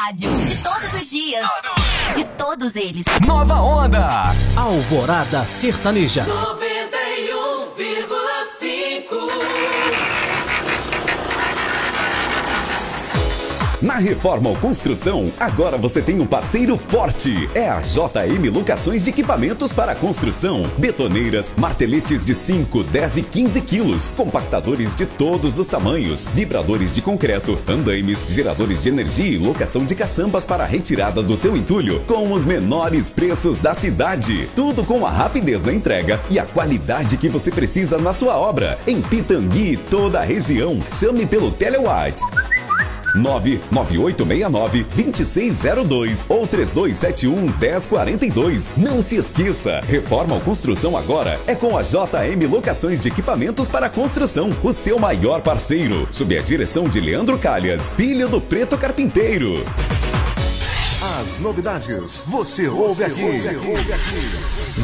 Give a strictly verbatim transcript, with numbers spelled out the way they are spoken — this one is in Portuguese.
rádio. De todos os dias. De todos eles. Nova Onda. Alvorada Sertaneja. noventa e um vírgula cinco. Na Reforma ou Construção, agora você tem um parceiro forte. É a J M Locações de Equipamentos para Construção. Betoneiras, marteletes de cinco, dez e quinze quilos, compactadores de todos os tamanhos, vibradores de concreto, andaimes, geradores de energia e locação de caçambas para a retirada do seu entulho, com os menores preços da cidade. Tudo com a rapidez na entrega e a qualidade que você precisa na sua obra. Em Pitangui e toda a região. Chame pelo Telewatts. nove nove oito seis nove, dois seis zero dois ou três dois sete um, um zero quatro dois. Não se esqueça, Reforma ou Construção agora é com a J M Locações de Equipamentos para Construção, o seu maior parceiro, sob a direção de Leandro Calhas, filho do Preto Carpinteiro. As novidades você ouve aqui. Você ouve aqui.